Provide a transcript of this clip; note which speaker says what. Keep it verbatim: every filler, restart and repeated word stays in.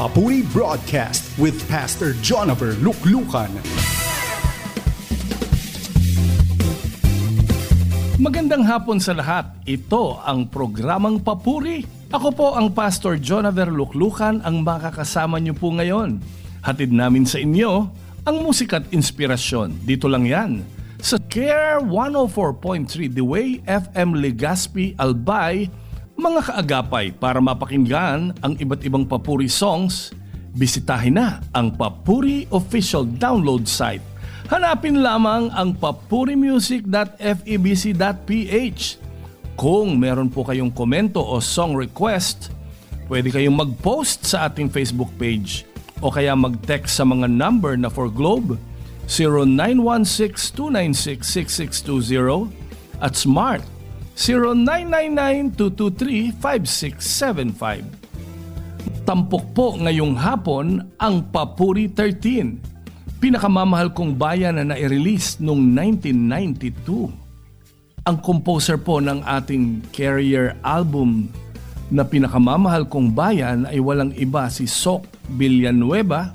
Speaker 1: Papuri Broadcast with Pastor Jonaver Luklukan.
Speaker 2: Magandang hapon sa lahat. Ito ang programang Papuri. Ako po ang Pastor Jonaver Luklukan, ang makakasama niyo po ngayon. Hatid namin sa inyo ang musika at inspirasyon. Dito lang yan sa Care one oh four point three The Way F M Legazpi, Albay. Mga kaagapay, para mapakinggan ang iba't ibang Papuri songs, bisitahin na ang Papuri official download site. Hanapin lamang ang papurimusic dot f e b c dot p h. Kung meron po kayong komento o song request, pwede kayong mag-post sa ating Facebook page o kaya mag-text sa mga number na for Globe zero nine one six two nine six six six two zero at Smart zero nine nine nine two two three five six seven five. Tampok po ngayong hapon ang Papuri thirteen, pinakamamahal kong bayan na nai-release noong nineteen ninety-two. Ang composer po ng ating Carrier album na pinakamamahal kong bayan ay walang iba si Sok Villanueva,